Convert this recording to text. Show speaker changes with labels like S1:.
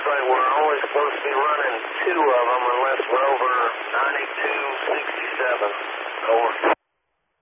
S1: like we're only supposed to be running 2 of them unless we're over 9267. Over.